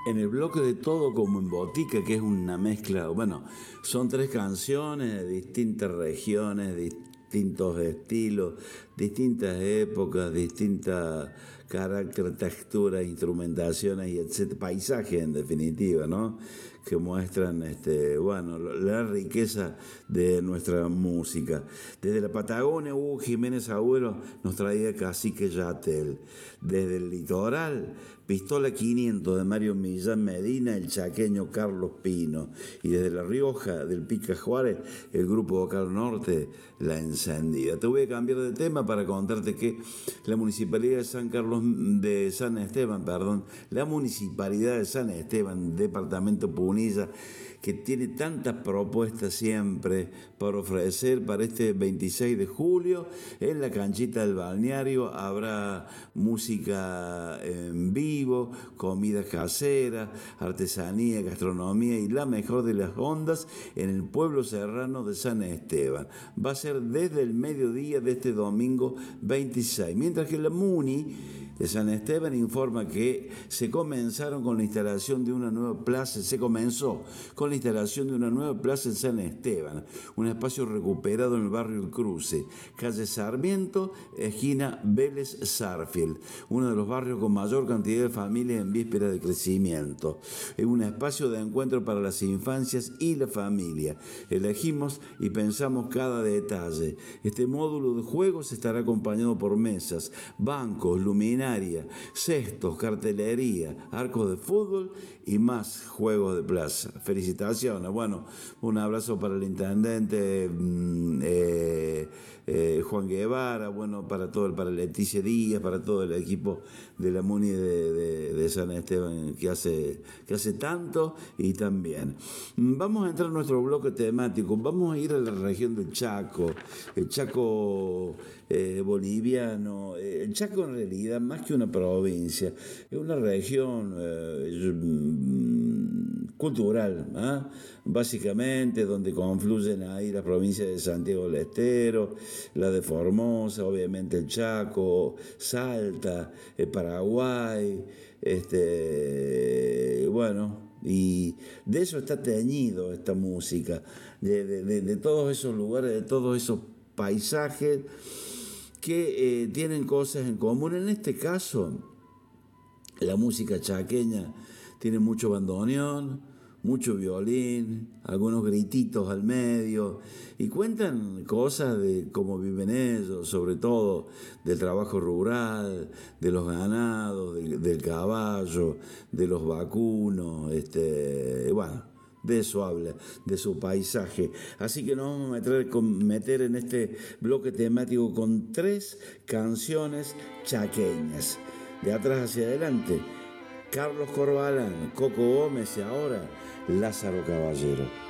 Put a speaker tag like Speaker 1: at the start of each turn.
Speaker 1: En el bloque de Todo como en Botica, que es una mezcla, bueno, son 3 canciones de distintas regiones, distintos estilos, distintas épocas, distintas carácter, texturas, instrumentaciones y etcétera, paisajes en definitiva, ¿no? Que muestran, bueno, la riqueza de nuestra música. Desde la Patagonia, Hugo Jiménez Agüero nos traía Cacique Yatel. Desde el litoral, Pistola 500 de Mario Millán Medina, el chaqueño Carlos Pino. Y desde La Rioja, del Pica Juárez, el grupo vocal norte, La Encendida. Te voy a cambiar de tema para contarte que la Municipalidad de San Esteban, la Municipalidad de San Esteban, Departamento Punilla, que tiene tantas propuestas siempre para ofrecer para este 26 de julio. En la canchita del balneario habrá música en vivo, comida casera, artesanía, gastronomía y la mejor de las ondas en el pueblo serrano de San Esteban. Va a ser desde el mediodía de este domingo 26, mientras que la Muni de San Esteban informa que se comenzó con la instalación de una nueva plaza en San Esteban, un espacio recuperado en el barrio El Cruce, calle Sarmiento, esquina Vélez Sarfield, uno de los barrios con mayor cantidad de familias en víspera de crecimiento. Es un espacio de encuentro para las infancias y la familia. Elegimos y pensamos cada detalle. Este módulo de juegos estará acompañado por mesas, bancos, luminarias, cestos, cartelería, arcos de fútbol y más juegos de plaza. Felicitaciones. Bueno, un abrazo para el intendente Juan Guevara, bueno, para Leticia Díaz, para todo el equipo de la Muni de San Esteban que hace tanto y tan bien. Vamos a entrar en nuestro bloque temático. Vamos a ir a la región del Chaco, el Chaco boliviano. El Chaco en realidad, más que una provincia, es una región cultural, básicamente, donde confluyen ahí las provincias de Santiago del Estero, la de Formosa, obviamente el Chaco, Salta, el Paraguay, bueno, y de eso está teñido esta música, de todos esos lugares, de todos esos paisajes que tienen cosas en común. En este caso, la música chaqueña tiene mucho bandoneón, mucho violín, algunos grititos al medio, y cuentan cosas de cómo viven ellos, sobre todo del trabajo rural, de los ganados, del caballo, de los vacunos, bueno, de eso habla, de su paisaje. Así que nos vamos a meter en este bloque temático con 3 canciones chaqueñas. De atrás hacia adelante, Carlos Corbalán, Coco Gómez y ahora Lázaro Caballero.